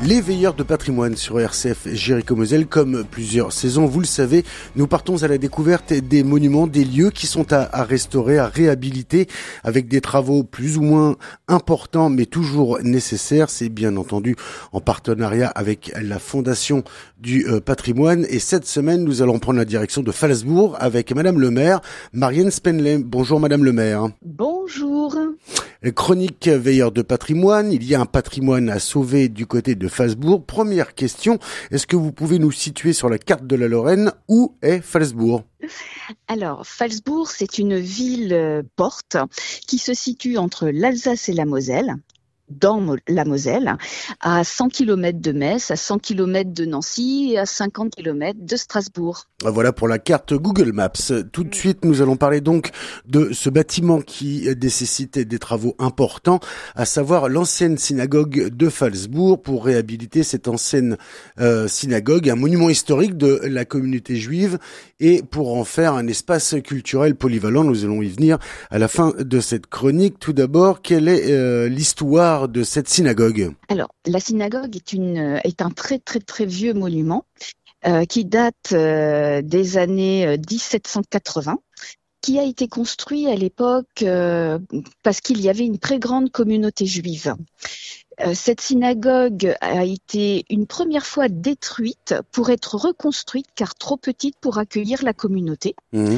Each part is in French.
Les veilleurs de patrimoine sur RCF Jéricho-Moselle, comme plusieurs saisons, vous le savez, nous partons à la découverte des monuments, des lieux qui sont à restaurer, à réhabiliter, avec des travaux plus ou moins importants, mais toujours nécessaires. C'est bien entendu en partenariat avec la Fondation du patrimoine. Et cette semaine, nous allons prendre la direction de Phalsbourg avec Madame le maire, Marianne Spenley. Bonjour Madame le maire. Bonjour. Chronique veilleur de patrimoine, il y a un patrimoine à sauver du côté de Phalsbourg. Première question, est-ce que vous pouvez nous situer sur la carte de la Lorraine où est Phalsbourg ? Alors, Phalsbourg, c'est une ville-porte qui se situe entre l'Alsace et la Moselle, dans la Moselle, à 100 km de Metz, à 100 km de Nancy et à 50 km de Strasbourg. Voilà pour la carte Google Maps. Tout de suite, nous allons parler donc de ce bâtiment qui nécessite des travaux importants, à savoir l'ancienne synagogue de Phalsbourg, pour réhabiliter cette ancienne synagogue, un monument historique de la communauté juive, et pour en faire un espace culturel polyvalent. Nous allons y venir à la fin de cette chronique. Tout d'abord, quelle est l'histoire de cette synagogue ? Alors, la synagogue est un très très très vieux monument qui date des années 1780, qui a été construit à l'époque parce qu'il y avait une très grande communauté juive. Cette synagogue a été une première fois détruite pour être reconstruite car trop petite pour accueillir la communauté.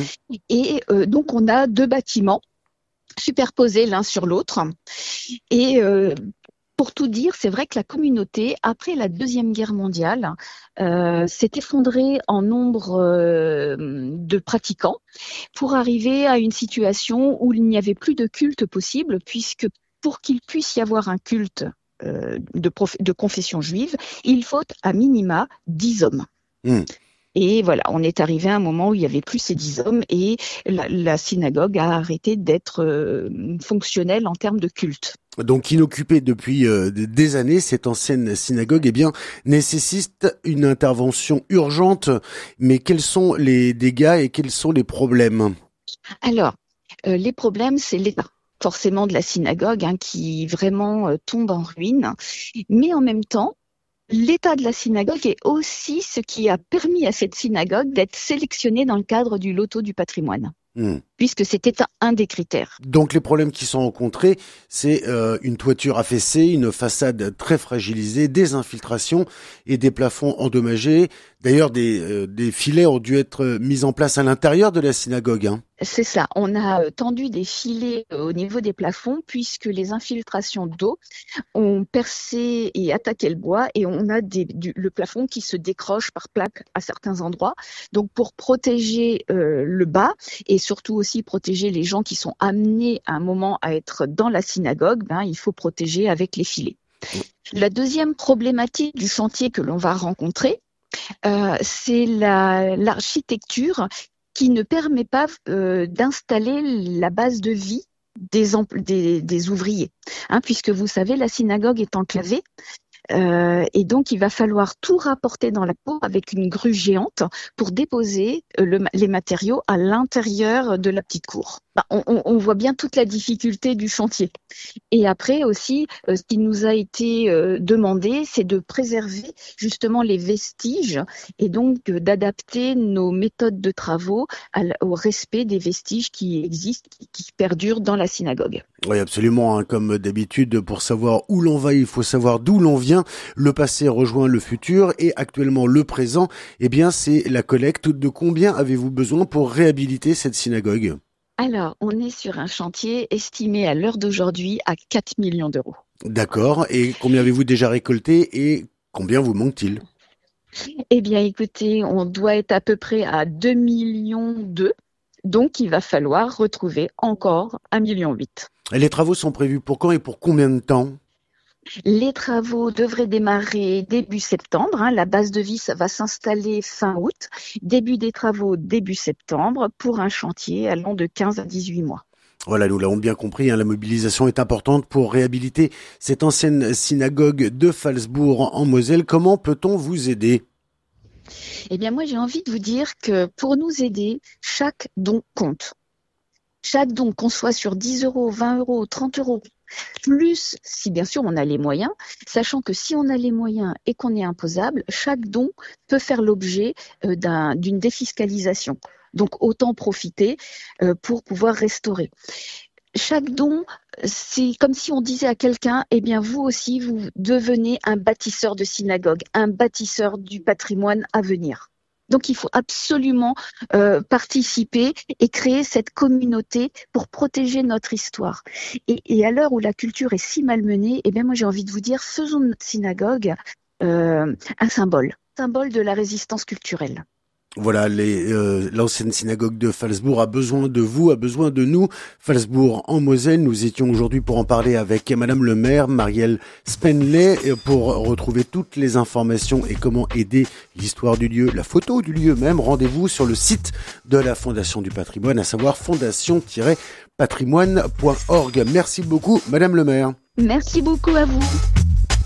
Et donc on a deux bâtiments superposés l'un sur l'autre. Et pour tout dire, c'est vrai que la communauté, après la Deuxième Guerre mondiale, s'est effondrée en nombre de pratiquants pour arriver à une situation où il n'y avait plus de culte possible, puisque pour qu'il puisse y avoir un culte de confession juive, il faut à minima 10 hommes. Et voilà, on est arrivé à un moment où il n'y avait plus ces 10 hommes et la synagogue a arrêté d'être fonctionnelle en termes de culte. Donc inoccupée depuis des années, cette ancienne synagogue nécessite une intervention urgente. Mais quels sont les dégâts et quels sont les problèmes ? Alors, les problèmes, c'est l'état forcément de la synagogue qui vraiment tombe en ruine. Mais en même temps, l'état de la synagogue est aussi ce qui a permis à cette synagogue d'être sélectionnée dans le cadre du loto du patrimoine. Puisque c'était un des critères. Donc les problèmes qui sont rencontrés, c'est une toiture affaissée, une façade très fragilisée, des infiltrations et des plafonds endommagés. D'ailleurs, des filets ont dû être mis en place à l'intérieur de la synagogue. C'est ça, on a tendu des filets au niveau des plafonds puisque les infiltrations d'eau ont percé et attaqué le bois et on a le plafond qui se décroche par plaques à certains endroits. Donc pour protéger le bas et surtout aussi protéger les gens qui sont amenés à un moment à être dans la synagogue, il faut protéger avec les filets. La deuxième problématique du chantier que l'on va rencontrer, c'est l'architecture qui ne permet pas d'installer la base de vie des ouvriers. Puisque vous savez, la synagogue est enclavée. Et donc, il va falloir tout rapporter dans la cour avec une grue géante pour déposer les matériaux à l'intérieur de la petite cour. On voit bien toute la difficulté du chantier. Et après aussi, ce qui nous a été demandé, c'est de préserver justement les vestiges et donc d'adapter nos méthodes de travaux au respect des vestiges qui existent, qui perdurent dans la synagogue. Oui, absolument. Comme d'habitude, pour savoir où l'on va, il faut savoir d'où l'on vient. Le passé rejoint le futur et actuellement le présent, c'est la collecte. De combien avez-vous besoin pour réhabiliter cette synagogue ? Alors, on est sur un chantier estimé à l'heure d'aujourd'hui à 4 millions d'euros. D'accord. Et combien avez-vous déjà récolté et combien vous manque-t-il ? Eh bien, écoutez, on doit être à peu près à 2,2 millions. Donc, il va falloir retrouver encore 1,8 million. Les travaux sont prévus pour quand et pour combien de temps ? Les travaux devraient démarrer début septembre. La base de vis va s'installer fin août. Début des travaux début septembre pour un chantier allant de 15 à 18 mois. Voilà, nous l'avons bien compris, la mobilisation est importante pour réhabiliter cette ancienne synagogue de Phalsbourg en Moselle. Comment peut-on vous aider ? Eh bien, moi, j'ai envie de vous dire que pour nous aider, chaque don compte. Chaque don, qu'on soit sur 10 euros, 20 euros, 30 euros, plus si bien sûr on a les moyens, sachant que si on a les moyens et qu'on est imposable, chaque don peut faire l'objet d'une défiscalisation. Donc autant profiter pour pouvoir restaurer. Chaque don, c'est comme si on disait à quelqu'un, eh bien vous aussi, vous devenez un bâtisseur de synagogue, un bâtisseur du patrimoine à venir. Donc il faut absolument participer et créer cette communauté pour protéger notre histoire. Et à l'heure où la culture est si malmenée, eh bien moi j'ai envie de vous dire, faisons de notre synagogue un symbole de la résistance culturelle. Voilà, l'ancienne synagogue de Phalsbourg a besoin de vous, a besoin de nous. Phalsbourg en Moselle, nous étions aujourd'hui pour en parler avec Madame le maire, Marielle Spenley, pour retrouver toutes les informations et comment aider l'histoire du lieu, la photo du lieu même. Rendez-vous sur le site de la Fondation du Patrimoine, à savoir fondation-patrimoine.org. Merci beaucoup, Madame le maire. Merci beaucoup à vous.